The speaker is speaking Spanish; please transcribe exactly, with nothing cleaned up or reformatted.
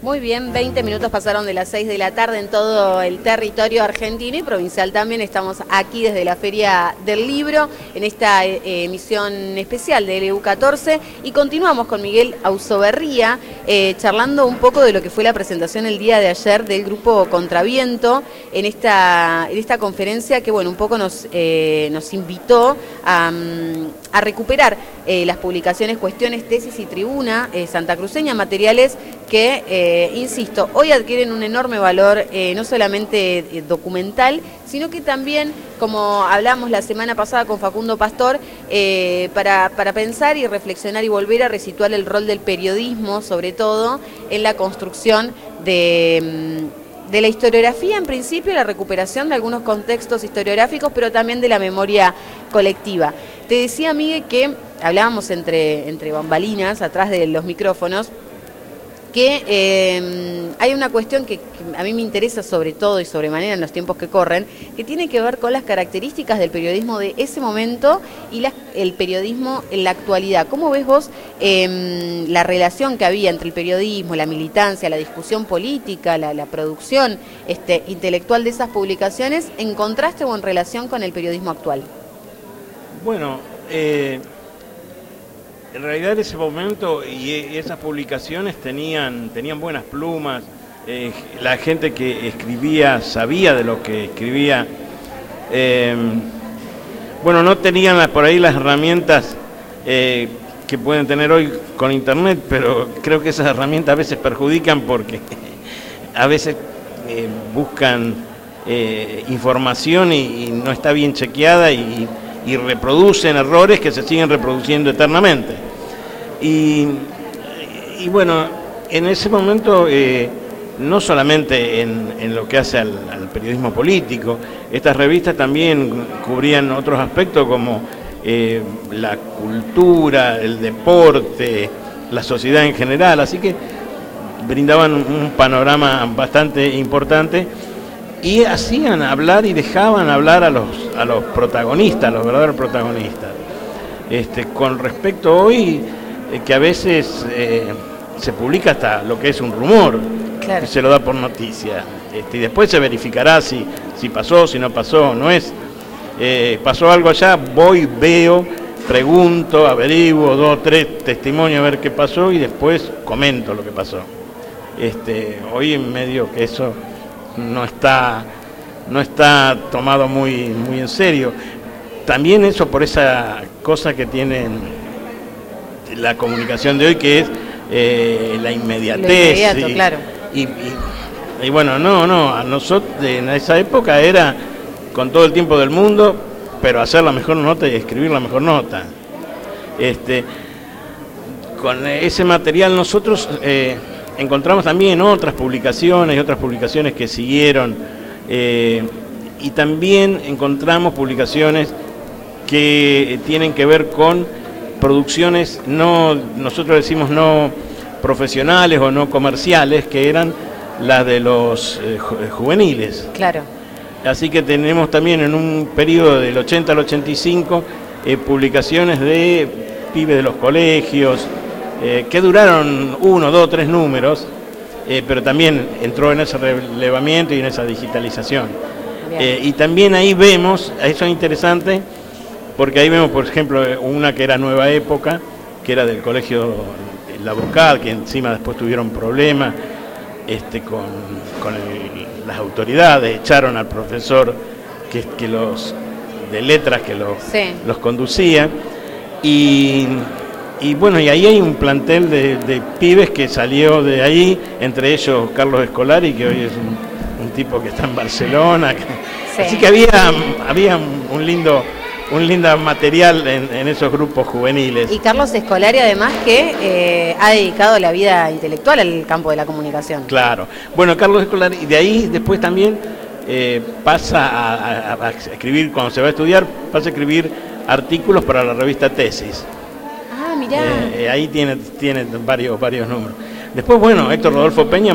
Muy bien, veinte minutos pasaron de las seis de la tarde en todo el territorio argentino y provincial también. Estamos aquí desde la Feria del Libro en esta eh, emisión especial de L U catorce y continuamos con Miguel Ausoberría eh, charlando un poco de lo que fue la presentación el día de ayer del grupo Contraviento en esta, en esta conferencia que bueno, un poco nos, eh, nos invitó a, a recuperar eh, las publicaciones, cuestiones, tesis y tribuna eh, santacruceña, materiales que, eh, insisto, hoy adquieren un enorme valor, eh, no solamente eh, documental, sino que también, como hablamos la semana pasada con Facundo Pastor, eh, para, para pensar y reflexionar y volver a resituar el rol del periodismo, sobre todo en la construcción de, de la historiografía, en principio, la recuperación de algunos contextos historiográficos, pero también de la memoria colectiva. Te decía, Miguel, que hablábamos entre, entre bambalinas, atrás de los micrófonos, que eh, hay una cuestión que, que a mí me interesa sobre todo y sobremanera en los tiempos que corren, que tiene que ver con las características del periodismo de ese momento y la, el periodismo en la actualidad. ¿Cómo ves vos eh, la relación que había entre el periodismo, la militancia, la discusión política, la, la producción este, intelectual de esas publicaciones, en contraste o en relación con el periodismo actual? Bueno, eh... en realidad en ese momento y esas publicaciones tenían, tenían buenas plumas, eh, la gente que escribía sabía de lo que escribía. Eh, bueno, no tenían por ahí las herramientas eh, que pueden tener hoy con internet, pero creo que esas herramientas a veces perjudican porque a veces eh, buscan eh, información y, y no está bien chequeada y y reproducen errores que se siguen reproduciendo eternamente. Y, y bueno, en ese momento, eh, no solamente en, en lo que hace al, al periodismo político, estas revistas también cubrían otros aspectos como eh, la cultura, el deporte, la sociedad en general, así que brindaban un panorama bastante importante y hacían hablar y dejaban hablar a los, a los protagonistas, a los verdaderos protagonistas. Este, con respecto hoy, eh, que a veces eh, se publica hasta lo que es un rumor, claro, y se lo da por noticia. Este, y después se verificará si, si pasó, si no pasó, no es. Eh, pasó algo allá, voy, veo, pregunto, averiguo, dos, tres testimonios a ver qué pasó y después comento lo que pasó. Este, hoy en medio que eso no está, no está tomado muy, muy en serio. También eso por esa cosa que tiene la comunicación de hoy, que es eh, la inmediatez. Lo inmediato, y, claro. Y, y, y bueno, no, no, a nosotros en esa época era con todo el tiempo del mundo, pero hacer la mejor nota y escribir la mejor nota. Este, con ese material nosotros eh, encontramos también otras publicaciones y otras publicaciones que siguieron eh, y también encontramos publicaciones que tienen que ver con producciones no, nosotros decimos no profesionales o no comerciales, que eran las de los eh, juveniles. Claro. Así que tenemos también en un periodo del ochenta al ochenta y cinco eh, publicaciones de pibes de los colegios, Eh, que duraron uno, dos, tres números, eh, pero también entró en ese relevamiento y en esa digitalización. Eh, y también ahí vemos, eso es interesante, porque ahí vemos, por ejemplo, una que era Nueva Época, que era del colegio La Bocal, que encima después tuvieron problemas este, con, con el, las autoridades, echaron al profesor que, que los de letras que los, sí. los conducía, y... Y bueno, y ahí hay un plantel de, de pibes que salió de ahí, entre ellos Carlos Escolari, que hoy es un, un tipo que está en Barcelona. Sí. Así que había, había un lindo, un lindo material en, en esos grupos juveniles. Y Carlos Escolari además que eh, ha dedicado la vida intelectual al campo de la comunicación. Claro. Bueno, Carlos Escolari, y de ahí después también eh, pasa a, a, a escribir, cuando se va a estudiar, pasa a escribir artículos para la revista Tesis. Eh, ahí tiene, tiene varios, varios números. Después, bueno, Héctor Rodolfo Peña